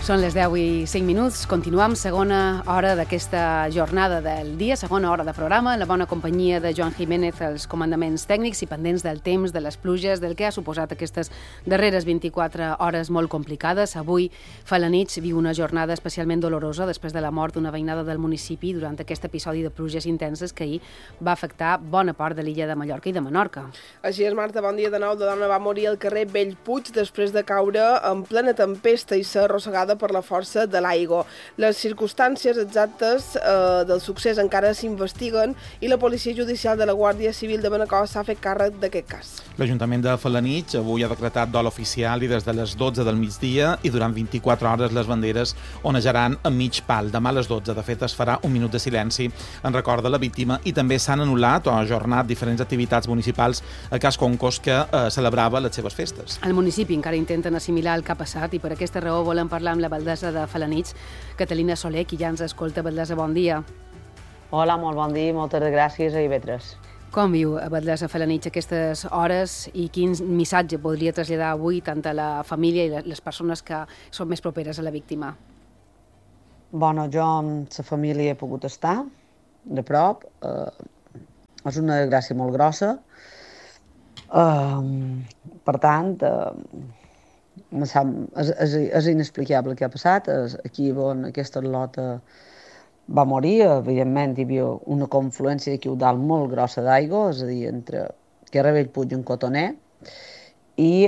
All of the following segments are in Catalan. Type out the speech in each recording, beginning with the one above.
Són les 10 i 5 minuts. Continuem segona hora d'aquesta jornada del dia, segona hora de programa, la bona companyia de Joan Jiménez als comandaments tècnics i pendents del temps, de les pluges, del que ha suposat aquestes darreres 24 hores molt complicades. Avui, Felanitx viu una jornada especialment dolorosa després de la mort d'una veïnada del municipi durant aquest episodi de pluges intenses que ahir va afectar bona part de l'illa de Mallorca i de Menorca. Així és, Marta, bon dia de nou. La dona va morir al carrer Bellpuig després de caure en plena tempesta i ser arrossegada per la força de l'aigua. Les circumstàncies exactes del succés encara s'investiguen i la Policia Judicial de la Guàrdia Civil de Manacor s'ha fet càrrec d'aquest cas. L'Ajuntament de Felanitx avui ha decretat dol oficial i des de les 12 del migdia i durant 24 hores les banderes onejaran a mig pal. Demà a les 12, de fet, es farà un minut de silenci en record de la víctima i també s'han anul·lat o ajornat diferents activitats municipals a Cas Concos que celebrava les seves festes. Al municipi encara intenten assimilar el que ha passat i per aquesta raó volen parlar amb la batllessa de Felanitx, Catalina Soler, qui ja ens escolta. Batllessa, bon dia. Hola, molt bon dia, moltes gràcies a IB3. Com viu batllessa Felanitx aquestes hores i quin missatge podria traslladar avui tant a la família i les persones que són més properes a la víctima? Bueno, jo amb la família he pogut estar de prop. És una desgràcia molt grossa. Per tant, és inexplicable el que ha passat. Aquí on aquesta atleta va morir, evidentment hi havia una confluència d'aquí dalt molt grossa d'aigua, és a dir, entre carrer Bellpuig i en Cotoner, i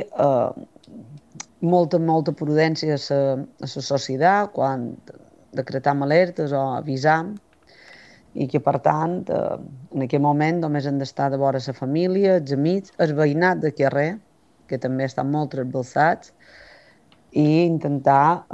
molta prudència a la societat quan decretam alertes o avisam, i que, per tant, en aquest moment només han d'estar de vora la família, els amics, el veïnat de carrer, que també estan molt trasbalsats, i intentar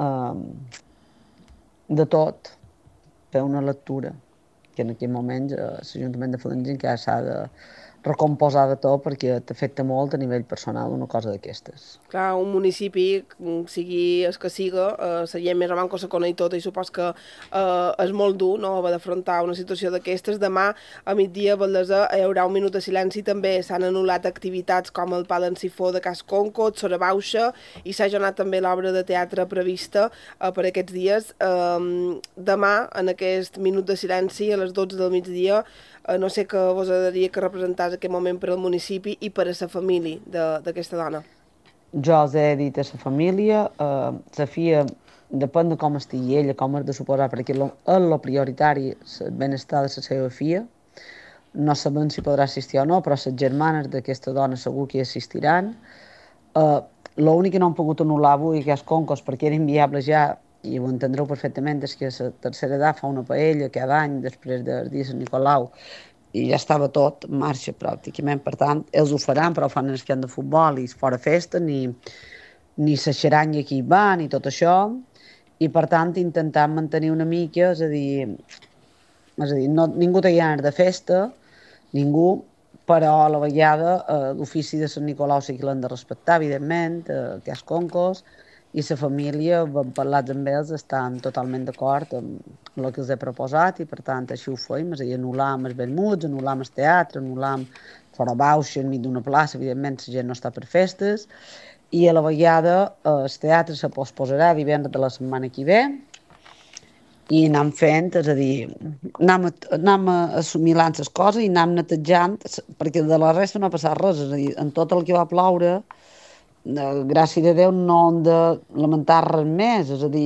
de tot fer una lectura, que en aquest moment l'Ajuntament de Felanitx encara s'ha de recomposar de tot perquè t'afecta molt a nivell personal una cosa d'aquestes. Clar, un municipi, sigui el que siga, la gent més o menys se coneix tot i supos que és molt dur, no?, haver d'afrontar una situació d'aquestes. Demà a migdia, Batllessa, hi haurà un minut de silenci. També s'han anul·lat activitats com el Pal en Sifó de Cas Concos, Sora Bauxa, i s'ha ajornat també l'obra de teatre prevista per aquests dies. Demà, en aquest minut de silenci, a les 12 del migdia, no sé què vos agradaria que representàs aquest moment per al municipi i per a la família d'aquesta dona. Jo els he dit a la família, la filla, depèn de com estigui ella, com has de suposar, perquè és el prioritari, el benestar de la seva filla. No sabem si podrà assistir o no, però les germanes d'aquesta dona segur que hi assistiran. L'únic que no han pogut anul·lar avui que és Concos, perquè era inviable ja, i ho entendreu perfectament, és que la tercera edat fa una paella cada any després del dia de Sant Nicolau i ja estava tot en marxa pràcticament. Per tant, ells ho faran, però ho fan en el camp de futbol i fora festa, ni la xaranya que hi va, ni tot això, i per tant intentar mantenir una mica, és a dir, ningú té ganes de festa, ningú, però a la vegada l'ofici de Sant Nicolau sí que l'han de respectar, evidentment, que és Concos, i la família, parlat amb ells, estan totalment d'acord amb el que els he proposat i, per tant, així ho fem. És a dir, anul·lam els Bellmuts, anul·lam el teatre, anul·lam Fora Bauxa, enmig d'una plaça, evidentment la gent no està per festes, i a la vegada el teatre se posposarà divendres de la setmana que ve i anem fent, és a dir, anem assimilant les coses i anem netejant, perquè de la resta no ha passat res, és a dir, en tot el que va ploure, gràcies a Déu no hem de lamentar res més, és a dir,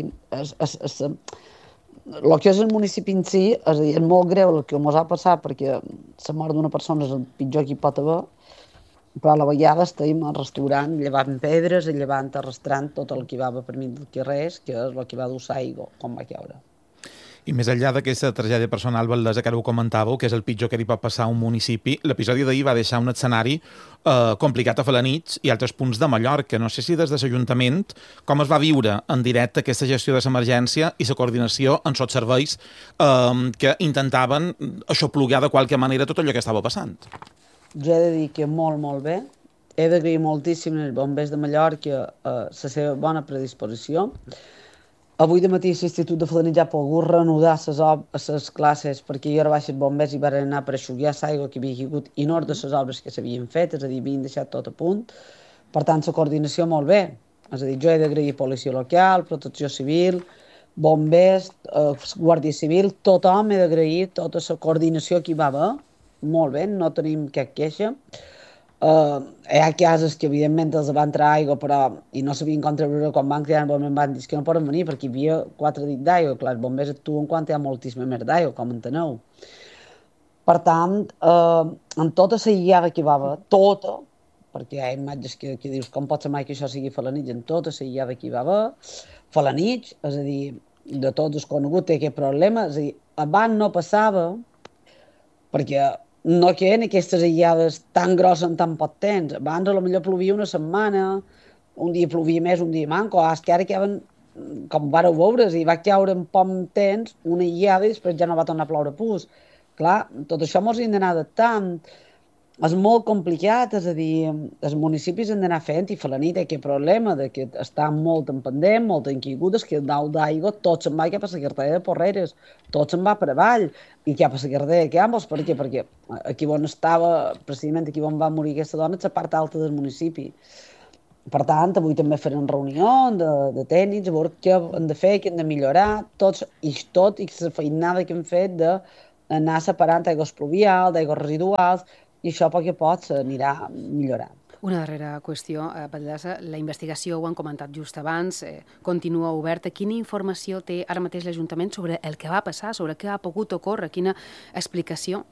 el que és el municipi en si, és a dir, és molt greu el que ens ha passat perquè la mort d'una persona és el pitjor que hi pot haver, però a la vegada estem al restaurant llevant pedres i llevant arrastrant tot el que va per mig del carrer, que és el que va dur l'aigua quan va caure. I més enllà d'aquesta tragèdia personal, Batllessa, que ara ho comentàveu, que és el pitjor que li pot passar a un municipi, l'episodi d'ahir va deixar un escenari complicat a Felanitx i altres punts de Mallorca. No sé si des de l'Ajuntament com es va viure en directe aquesta gestió de l'emergència i la coordinació amb els serveis que intentaven aixoplugar de qualque manera tot allò que estava passant. Jo he de dir que molt bé. He d'agrair moltíssim als bombers de Mallorca la seva bona predisposició. Avui de matí l'Institut de Felanitx ja ha pogut reanudar les classes perquè jo ara baix els bombers i van anar per aixugar l'aigua que havia caigut i no de les obres que s'havien fet, és a dir, havien deixat tot a punt. Per tant, la coordinació molt bé. És a dir, jo he d'agrair policia local, protecció civil, bombers, guàrdia civil, tothom he d'agrair tota la coordinació que hi va haver, molt bé, no tenim cap queixa. Hi ha cases que evidentment els va entrar aigua i no sabien com treure quan van crear el bombers van dir que no poden venir perquè hi havia 4 dits d'aigua. Clar, els bombers actuen quan hi ha moltíssima més d'aigua, com enteneu. Per tant, en tota la guiada que hi va haver, tota, perquè hi ha imatges que dius com pot ser mai que això sigui Felanitx, en tota la guiada que hi va haver, Felanitx, és a dir, de tots els coneguts té aquest problema, és a dir, abans no passava perquè no queden aquestes aïllades tan grosses en tan poc temps. Abans potser plovia una setmana, un dia plovia més, un dia manco, que ara quedaven, com vareu veure, i va caure en poc temps una aïllada i després ja no va tornar a ploure pus. Clar, tot això mos hem d'anar adaptant. És molt complicat, és a dir, els municipis han d'anar fent i Felanitx té aquest problema de que està molt en pendent, molt en caigudes, que el dau d'aigua tot se'n va cap a la carretera de Porreres, tot se'n va per avall i cap a la carretera de Campos. Per què? Perquè aquí on estava, precisament aquí on va morir aquesta dona, és la part alta del municipi. Per tant, avui també farem reunió de tècnics, a veure què hem de fer, què hem de millorar, tot i la feinada que hem fet d'anar separant aigües pluvials, d'aigües residuals, i això a poc a poc s'anirà millorant. Una darrera qüestió, Batllessa. La investigació, ho han comentat just abans, continua oberta. Quina informació té ara mateix l'Ajuntament sobre el que va passar, sobre què ha pogut ocórrer? Quina explicació?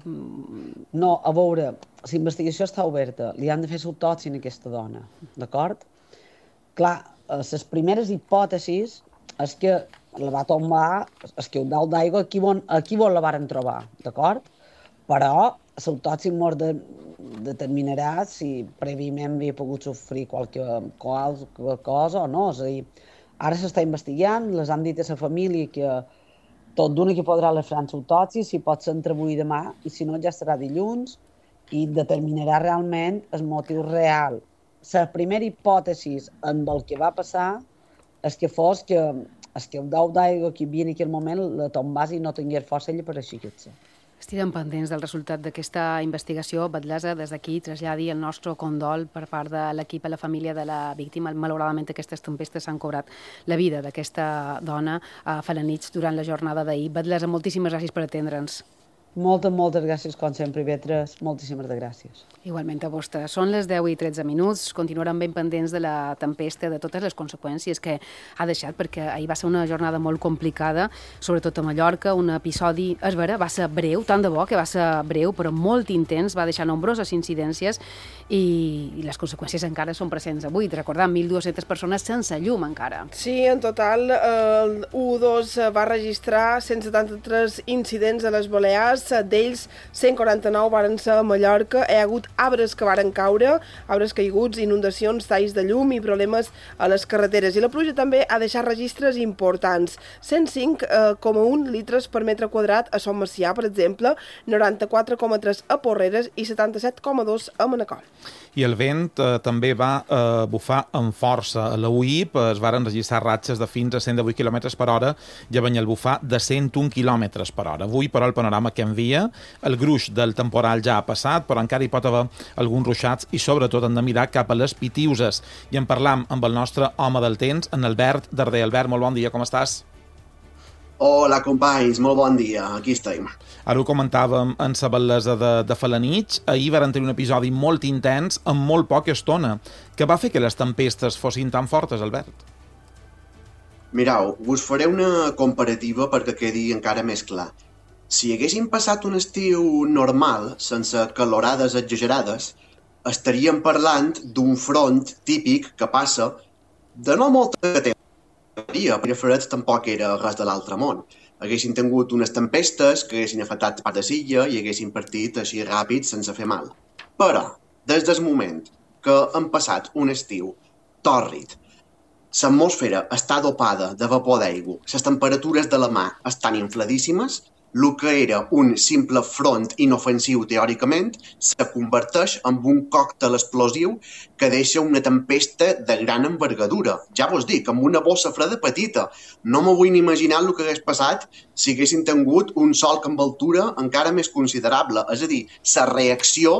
No, a veure, la investigació està oberta. Li han de fer l'autòpsia a aquesta dona, d'acord? Clar, les primeres hipòtesis és que la va tombar, és que el dalt d'aigua, aquí on la varen trobar, d'acord? Però l'autòpsia mos determinarà si prèviament havia pogut sofrir qualque cosa o no. És a dir, ara s'està investigant, les han dit a la família que tot d'una que podrà fer l'autòpsia, si pot ser entre avui i demà, i si no ja serà dilluns, i determinarà realment el motiu real. La primera hipòtesi amb el que va passar és que fos que el dau d'aigua que hi havia en aquell moment la tombàs i no tingués força ella per aixecar-se. Estirem pendents del resultat d'aquesta investigació. Batllessa, des d'aquí traslladi el nostre condol per part de l'equip a la família de la víctima. Malauradament, aquestes tempestes s'han cobrat la vida d'aquesta dona a Felanitx durant la jornada d'ahir. Batllessa, moltíssimes gràcies per atendre'ns. Moltes gràcies, com sempre, Beatriz. Moltíssimes gràcies. Igualment a vostè. Són les 10:13. Continuarem ben pendents de la tempesta, de totes les conseqüències que ha deixat, perquè ahir va ser una jornada molt complicada, sobretot a Mallorca, un episodi, és vera, va ser breu, tant de bo que va ser breu, però molt intens, va deixar nombroses incidències i les conseqüències encara són presents avui. Recordem, 1.200 persones sense llum encara. Sí, en total, el U2 va registrar 173 incidents a les Balears, d'ells 149 varen ser a Mallorca. Hi ha hagut arbres que varen caure, arbres caiguts, inundacions, talls de llum i problemes a les carreteres. I la pluja també ha deixat registres importants. 105,1 litres per metre quadrat a Son Macià, per exemple, 94,3 a Porreres i 77,2 a Manacor. I el vent també va bufar amb força. A la UIP es varen registrar ratxes de fins a 118 km per hora i a Banyalbufar de 101 km per hora. Avui, però, el panorama canvia. El gruix del temporal ja ha passat, però encara hi pot haver alguns ruixats i, sobretot, hem de mirar cap a les Pitiuses. I en parlam amb el nostre home del temps, en Albert Darder. Albert, molt bon dia, com estàs? Hola, companys, molt bon dia, aquí estem. Ara ho comentàvem en la bellesa de Felanitx. Ahir varen tenir un episodi molt intens en molt poca estona. Què va fer que les tempestes fossin tan fortes, Albert? Mireu, us faré una comparativa perquè quedi encara més clar. Si haguéssim passat un estiu normal, sense calorades exagerades, estaríem parlant d'un front típic que passa de no molta temps. Perquè fred tampoc era res de l'altre món. Haguessin tingut unes tempestes que haguessin afectat part de l'illa i haguessin partit així ràpid sense fer mal. Però, des del moment que hem passat un estiu tòrrid, l'atmosfera està dopada de vapor d'aigua, les temperatures de la mar estan infladíssimes, el que era un simple front inofensiu teòricament se converteix en un còctel explosiu que deixa una tempesta de gran envergadura. Ja vos dic, amb una bossa freda petita. No m'ho vull ni imaginar el que hagués passat si haguéssim tingut un sol amb altura encara més considerable. És a dir, la reacció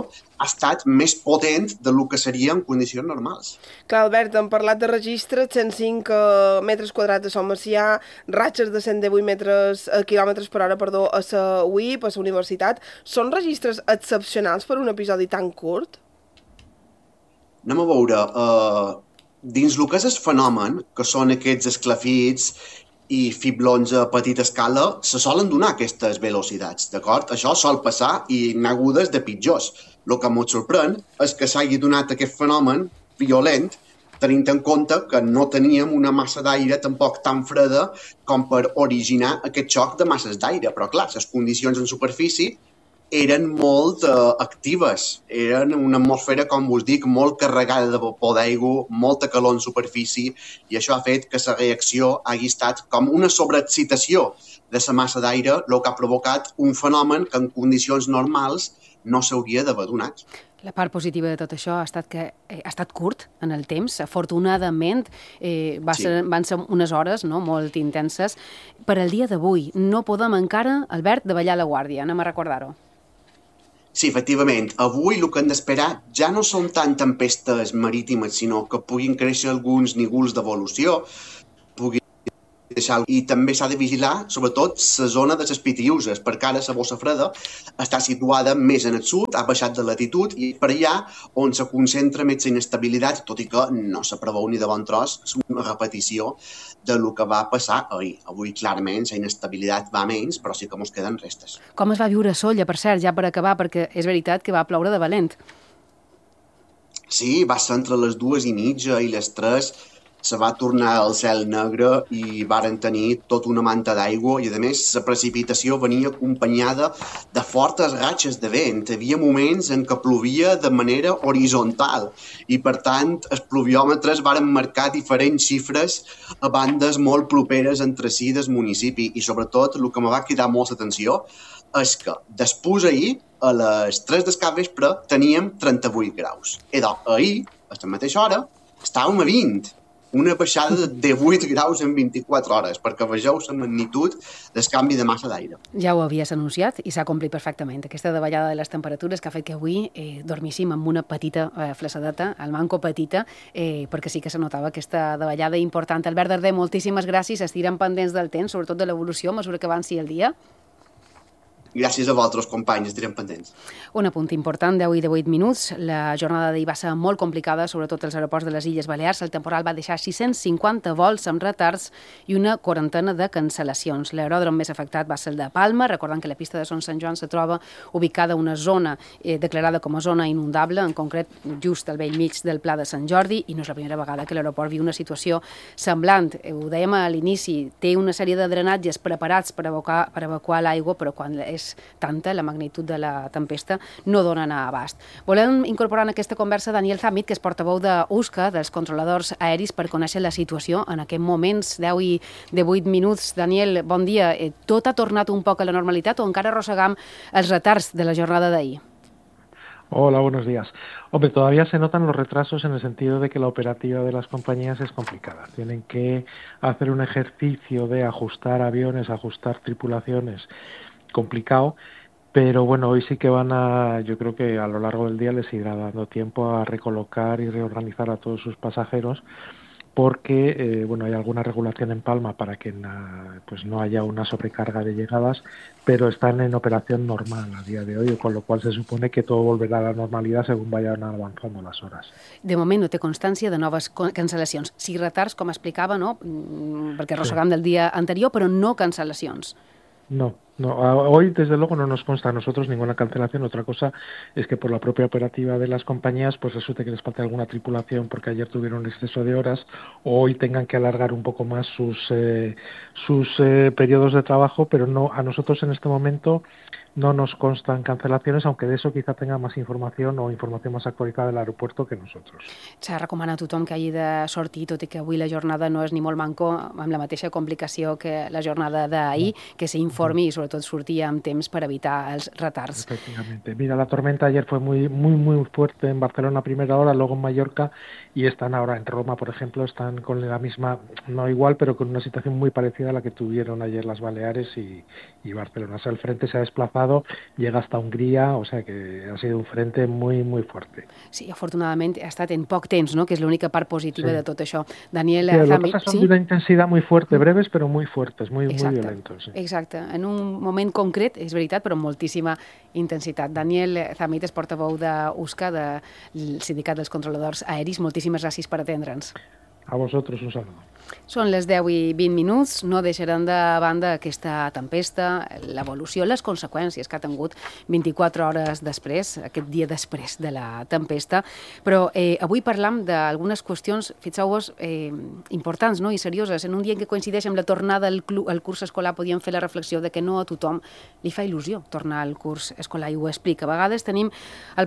ha estat més potent del que seria en condicions normals. Clar, Albert, hem parlat de registres, 105 metres quadrats de sol macià, ratxes de 118 quilòmetres per hora, a la UIP, a la universitat. Són registres excepcionals per un episodi tan curt? Anem a veure, dins el que és el fenomen, que són aquests esclafits i fiblons a petita escala, se solen donar aquestes velocitats, d'acord? Això sol passar i n'hi ha hagudes de pitjors. El que ens sorprèn és que s'hagi donat aquest fenomen violent, tenint en compte que no teníem una massa d'aire tampoc tan freda com per originar aquest xoc de masses d'aire. Però, clar, les condicions en superfície eren molt actives, eren una atmosfera, com us dic, molt carregada de vapor d'aigua, molta calor en superfície, i això ha fet que la reacció hagi estat com una sobreexcitació de la massa d'aire, el que ha provocat un fenomen que en condicions normals no s'hauria d'haver donat. La part positiva de tot això ha estat que ha estat curt en el temps. Afortunadament van ser unes hores molt intenses. Per al dia d'avui no podem encara, Albert, davallar la guàrdia. Anem a recordar-ho. Sí, efectivament. Avui el que hem d'esperar ja no són tant tempestes marítimes, sinó que puguin créixer alguns nígols d'evolució, i també s'ha de vigilar, sobretot, la zona de les Pitiüses, perquè ara la bossa freda està situada més en el sud, ha baixat de latitud, i per allà on se concentra més la inestabilitat, tot i que no se preveu ni de bon tros una repetició de lo que va passar ahir. Avui, clarament, la inestabilitat va menys, però sí que ens queden restes. Com es va viure a Sóller, per cert, ja per acabar, perquè és veritat que va ploure de valent. Sí, va ser entre les 2:30 i les 3, se va tornar al cel negre i varen tenir tota una manta d'aigua i, a més, la precipitació venia acompanyada de fortes ratxes de vent. Hi havia moments en què plovia de manera horitzontal i, per tant, els pluviòmetres varen marcar diferents xifres a bandes molt properes entre si del municipi i, sobretot, el que me va cridar molt l'atenció és que després ahir, a les 3 del capvespre, teníem 38 graus. Ahir, a la mateixa hora, estàvem a 20. Una baixada de 8 graus en 24 hores, perquè vegeu la magnitud del canvi de massa d'aire. Ja ho havies anunciat i s'ha complit perfectament. Aquesta davallada de les temperatures que ha fet que avui dormíssim amb una petita flassadeta, al manco petita, perquè sí que se notava aquesta davallada important. Albert Darder, moltíssimes gràcies. Estirem pendents del temps, sobretot de l'evolució, a mesura que avanci el dia. Gràcies a vosaltres, companys, estarem pendents. Un apunt important, 10 i 18 minuts. La jornada d'ahir va ser molt complicada, sobretot als aeroports de les Illes Balears. El temporal va deixar 650 vols amb retards i una quarantena de cancel·lacions. L'aeròdrom més afectat va ser el de Palma, recordant que la pista de Son Sant Joan se troba ubicada en una zona declarada com a zona inundable, en concret just al vell mig del Pla de Sant Jordi, i no és la primera vegada que l'aeroport viu una situació semblant. Ho dèiem a l'inici, té una sèrie de drenatges preparats per evacuar l'aigua, però quan és tanta la magnitud de la tempesta, no donen a abast. Volem incorporar en aquesta conversa Daniel Zamit, que és portaveu d'USCA, dels controladors aeris, per conèixer la situació en aquests moments, 10 i 18 minuts. Daniel, bon dia. Tot ha tornat un poc a la normalitat o encara arrossegam els retards de la jornada d'ahir? Hola, buenos días. Hombre, todavía se notan los retrasos en el sentido de que la operativa de las compañías es complicada. Tienen que hacer un ejercicio de ajustar aviones, ajustar tripulaciones, complicado, pero bueno, hoy sí que yo creo que a lo largo del día les irá dando tiempo a recolocar y reorganizar a todos sus pasajeros, porque hay alguna regulación en Palma para que pues no haya una sobrecarga de llegadas, pero están en operación normal a día de hoy, con lo cual se supone que todo volverá a la normalidad según vayan avanzando las horas. De moment no té constància de noves cancel·lacions. Sí retards, com explicava, no? Perquè arrossegam del dia anterior, però no cancel·lacions. No, hoy desde luego no nos consta a nosotros ninguna cancelación. Otra cosa es que por la propia operativa de las compañías pues resulte que les falta alguna tripulación porque ayer tuvieron un exceso de horas, o hoy tengan que alargar un poco más sus periodos de trabajo, pero no, a nosotros en este momento no nos constan cancelaciones, aunque de eso quizá tenga más información o información más actualizada del aeropuerto que nosotros. S'ha recomanat a tothom que hagi de sortir, tot i que avui la jornada no és ni molt manco, amb la mateixa complicació que la jornada d'ahir, que s'informi i sobretot sortir amb temps per evitar els retards. Efectivamente. Mira, la tormenta ayer fue muy fuerte en Barcelona a primera hora, luego en Mallorca, y están ahora en Roma, por ejemplo, están con la misma, no igual, pero con una situación muy parecida a la que tuvieron ayer las Baleares y Barcelona. O sea, el frente se ha desplazado, llega hasta Hungría, o sea que ha sido un frente muy fuerte. Sí, afortunadament ha estat en poc temps, no?, que és l'única part positiva de tot això. Daniel Sí, Zami... son de una intensidad muy fuerte, breves, pero muy fuertes, muy violentos. Sí. Exacte, en un moment concret, és veritat, però amb moltíssima intensitat. Daniel Zamit és portaveu d'USCA, del Sindicat dels Controladors Aeris. Moltíssimes gràcies per atendre'ns. A vosotros un saludo. Són les 10:20. No deixarem de banda aquesta tempesta, l'evolució, les conseqüències que ha tingut 24 hores després, aquest dia després de la tempesta. Però avui parlam d'algunes qüestions, fixeu-vos, importants, no?, i serioses. En un dia en què coincideix amb la tornada al curs escolar, podíem fer la reflexió de que no a tothom li fa il·lusió tornar al curs escolar, i ho explica. A vegades tenim al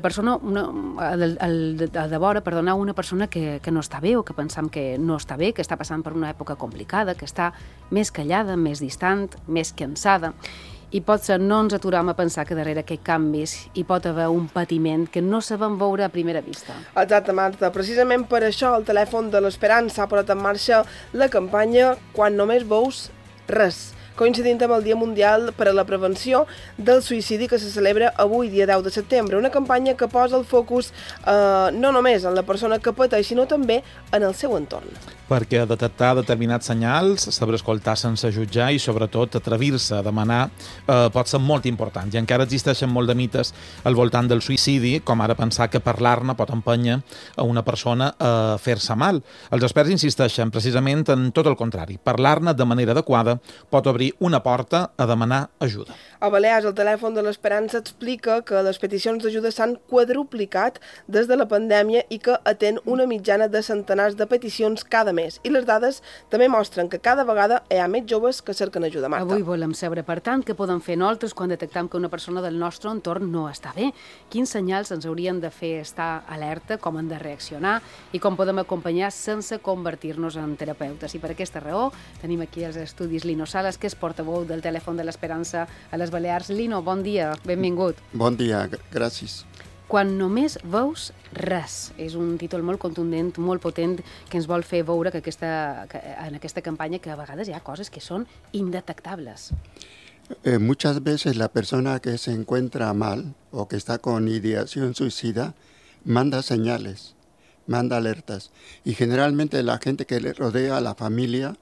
de vora, una persona que no està bé, o que pensam que no està bé, que està passant per una època complicada, que està més callada, més distant, més cansada. I potser no ens aturem a pensar que darrere aquests canvis hi pot haver un patiment que no sabem veure a primera vista. Exacte, Marta. Precisament per això el telèfon de l'Esperança ha posat en marxa la campanya Quan només veus res, coincidint amb el Dia Mundial per a la Prevenció del Suïcidi, que se celebra avui, dia 10 de setembre. Una campanya que posa el focus no només en la persona que pateix, sinó també en el seu entorn. Perquè detectar determinats senyals, saber escoltar sense jutjar i, sobretot, atrevir-se a demanar pot ser molt important. I encara existeixen molt de mites al voltant del suïcidi, com ara pensar que parlar-ne pot empènyer a una persona a fer-se mal. Els experts insisteixen precisament en tot el contrari. Parlar-ne de manera adequada pot obrir una porta a demanar ajuda. A Balears, el telèfon de l'Esperança explica que les peticions d'ajuda s'han quadruplicat des de la pandèmia i que atén una mitjana de centenars de peticions cada mes. I les dades també mostren que cada vegada hi ha més joves que cerquen ajuda, Marta. Avui volem saber, per tant, què podem fer nosaltres quan detectam que una persona del nostre entorn no està bé, quins senyals ens haurien de fer estar alerta, com hem de reaccionar i com podem acompanyar sense convertir-nos en terapeutes. I per aquesta raó tenim aquí als estudis Lino Sales, que és portaveu del telèfon de l'Esperança a les Balears. Lino, bon dia, benvingut. Bon dia, gràcies. Quan només veus res. És un títol molt contundent, molt potent, que ens vol fer veure que en aquesta campanya que a vegades hi ha coses que són indetectables. Muchas veces la persona que se encuentra mal o que está con ideación suicida manda señales, manda alertas. Y generalmente la gente que le rodea a la familia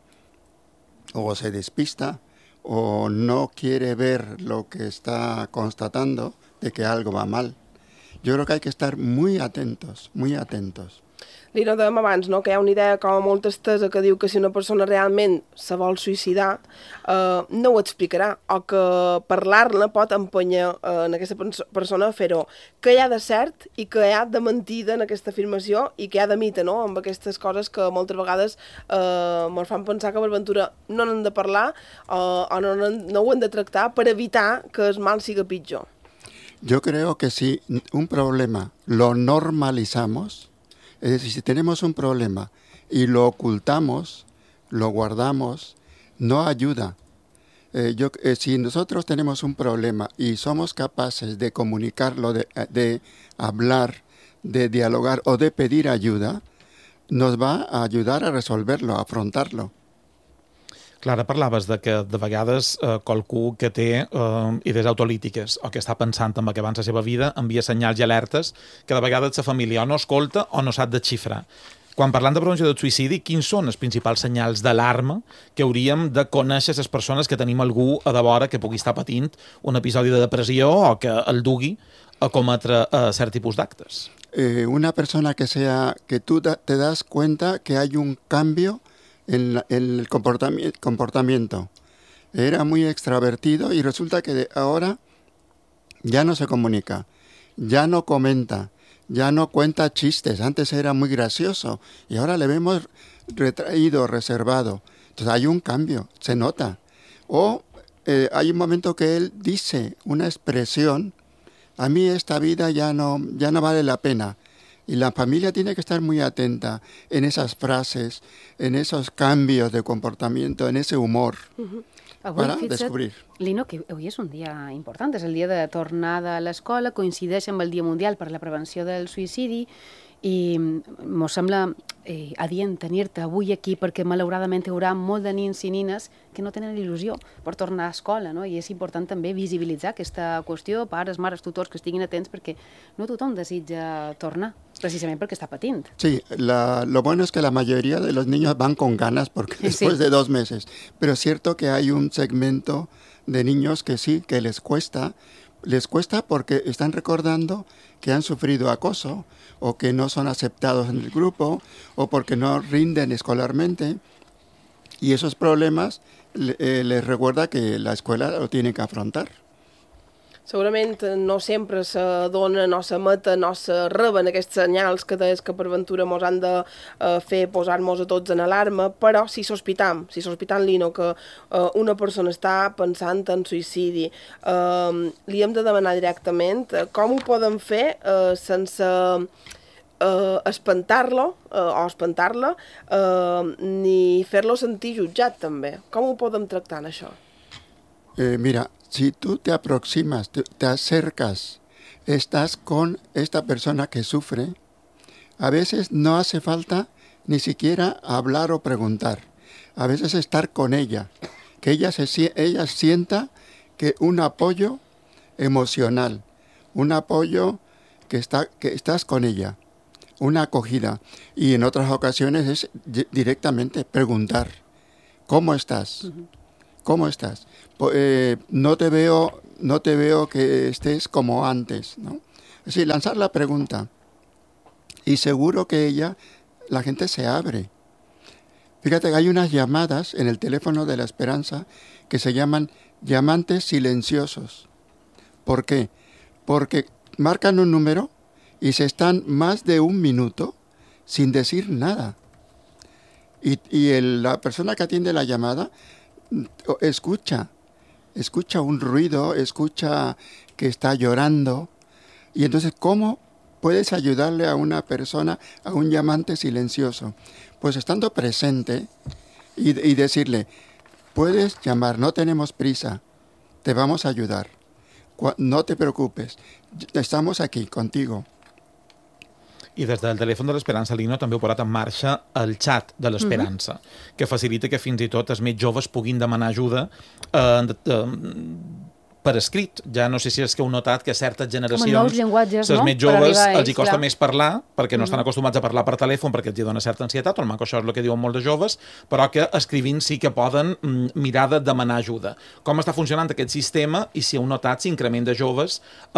o se despista o no quiere ver lo que está constatando de que algo va mal. Yo creo que hay que estar muy atentos, muy atentos. Lino, dèiem abans, no?, que hi ha una idea com a molt estesa que diu que si una persona realment se vol suïcidar, no ho explicarà, o que parlar-ne pot empènyer en aquesta persona a fer-ho. Què hi ha de cert i què hi ha de mentida en aquesta afirmació i què hi ha de mite, no?, amb aquestes coses que moltes vegades ens fan pensar que per ventura no n'hem de parlar o no ho hem de tractar per evitar que el mal siga pitjor. Yo creo que si un problema lo normalizamos, es decir, si tenemos un problema y lo ocultamos, lo guardamos, no ayuda. Si nosotros tenemos un problema y somos capaces de comunicarlo, de hablar, de dialogar o de pedir ayuda, nos va a ayudar a resolverlo, a afrontarlo. Clara, parlaves de que de vegades qualcú que té idees autolítiques o que està pensant en el que avança la seva vida envia senyals i alertes que de vegades la família o no escolta o no sap desxifrar. Quan parlant de prevenció del suïcidi, quins són els principals senyals d'alarma que hauríem de conèixer les persones que tenim algú a de vora que pugui estar patint un episodi de depressió o que el dugui a cometre cert tipus d'actes? Una persona que tú te das cuenta que hay un cambio en el comportamiento. Era muy extravertido y resulta que ahora ya no se comunica, ya no comenta, ya no cuenta chistes. Antes era muy gracioso y ahora le vemos retraído, reservado. Entonces hay un cambio, se nota. O hay un momento que él dice una expresión: a mí esta vida ya no vale la pena. Y la familia tiene que estar muy atenta en esas frases, en esos cambios de comportamiento, en ese humor. para descubrir. Lino, que avui és un dia important, és el dia de tornada a l'escola, coincideix amb el Dia Mundial per la Prevenció del Suïcidi, i m'ho sembla adient tenir-te avui aquí perquè malauradament hi haurà molt de nins i nines que no tenen il·lusió per tornar a escola, no? I és important també visibilitzar aquesta qüestió, pares, mares, tutors que estiguin atents perquè no tothom desitja tornar, precisament perquè està patint. Sí, lo bueno es que la mayoría de los niños van con ganas porque después de 2 meses, pero es cierto que hay un segmento de niños que sí, que les cuesta porque están recordando que han sufrido acoso o que no son aceptados en el grupo o porque no rinden escolarmente, y esos problemas les recuerda que la escuela lo tiene que afrontar. Segurament no sempre se donen o s'emeten o se reben aquests senyals que deies que per ventura mos han de fer posar-nos a tots en alarma, però si sospitam, Lino, que una persona està pensant en suïcidi, li hem de demanar directament com ho podem fer sense espantar-lo o espantar-la, ni fer-lo sentir jutjat també. Com ho podem tractar, això? Mira, si tú te aproximas, te acercas, estás con esta persona que sufre, a veces no hace falta ni siquiera hablar o preguntar. A veces estar con ella, que ella sienta que un apoyo emocional, un apoyo que estás con ella, una acogida. Y en otras ocasiones es directamente preguntar, ¿cómo estás? ¿Cómo estás? No te veo que estés como antes, ¿no? Es decir, lanzar la pregunta. Y seguro que la gente se abre. Fíjate que hay unas llamadas en el teléfono de la Esperanza que se llaman llamantes silenciosos. ¿Por qué? Porque marcan un número y se están más de 1 minuto sin decir nada. Y la persona que atiende la llamada escucha un ruido, escucha que está llorando. Y entonces, ¿cómo puedes ayudarle a una persona, a un llamante silencioso? Pues estando presente y decirle, puedes llamar, no tenemos prisa, te vamos a ayudar, no te preocupes, estamos aquí contigo. I des del telèfon de l'Esperança, Lino, també heu posat en marxa el xat de l'Esperança, que facilita que fins i tot els més joves puguin demanar ajuda per escrit. Ja no sé si és que heu notat que a certes generacions, nous llenguatges, els no? més joves els hi costa clar. més parlar, perquè no estan acostumats a parlar per telèfon, perquè els hi dona certa ansietat, almenys això és el que diuen molts de joves, però que escrivint sí que poden mirar de demanar ajuda. Com està funcionant aquest sistema i si heu notat l'increment de joves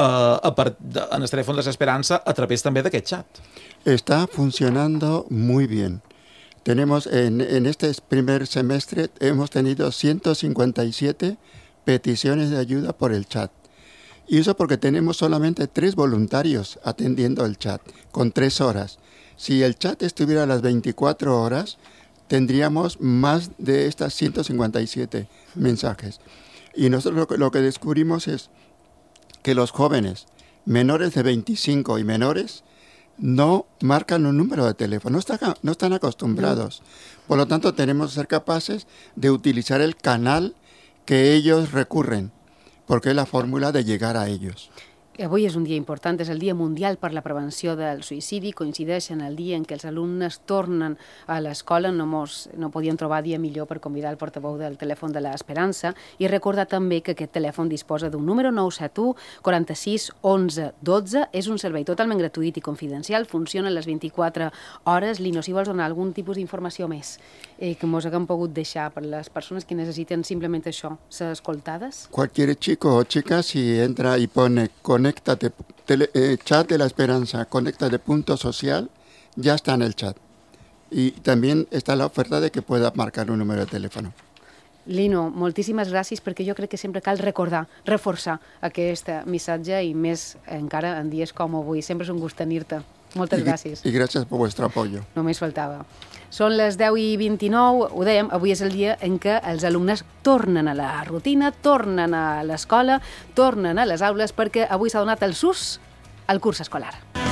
en el telèfon de l'Esperança a través també d'aquest xat? Está funcionando muy bien. Tenemos en este primer semestre hemos tenido 157 peticiones de ayuda por el chat. Y eso porque tenemos solamente 3 voluntarios atendiendo el chat, con 3 horas. Si el chat estuviera a las 24 horas, tendríamos más de estas 157 mensajes. Y nosotros lo que descubrimos es que los jóvenes menores de 25 y menores no marcan un número de teléfono, no están acostumbrados. Por lo tanto, tenemos que ser capaces de utilizar el canal que ellos recurren, porque es la fórmula de llegar a ellos. Avui és un dia important, és el Dia Mundial per la Prevenció del Suïcidi, coincideix en el dia en què els alumnes tornen a l'escola, no podien trobar dia millor per convidar el portaveu del telèfon de l'Esperança i recordar també que aquest telèfon disposa d'un número 971 46 11 12, és un servei totalment gratuït i confidencial, funciona a les 24 hores. Lino, si vols donar algun tipus d'informació més que mos haguem pogut deixar per les persones que necessiten simplement això, ser escoltades? Cualquier chico o chica, si entra y pone conéctate, chat de la Esperanza, conéctate punto social, ya está en el chat. Y también está la oferta de que pueda marcar un número de teléfono. Lino, moltíssimes gràcies, perquè jo crec que sempre cal recordar, reforçar aquest missatge i més encara en dies com avui. Sempre és un gust tenir-te. Moltes gràcies. Y gracias por vuestro apoyo. Només faltava. Són les 10:29, ho dèiem, avui és el dia en què els alumnes tornen a la rutina, tornen a l'escola, tornen a les aules, perquè avui s'ha donat el SUS al curs escolar.